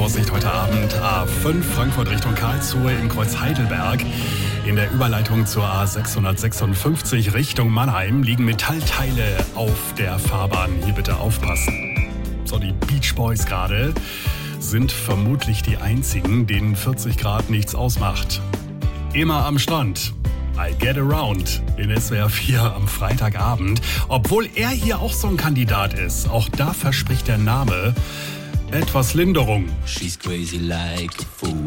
Vorsicht heute Abend A5 Frankfurt Richtung Karlsruhe im Kreuz Heidelberg. In der Überleitung zur A656 Richtung Mannheim liegen Metallteile auf der Fahrbahn. Hier bitte aufpassen. So, die Beach Boys gerade sind vermutlich die einzigen, denen 40 Grad nichts ausmacht. Immer am Strand. I Get Around in SWR 4 am Freitagabend. Obwohl er hier auch so ein Kandidat ist. Auch da verspricht der Name etwas Linderung. She's crazy like a fool.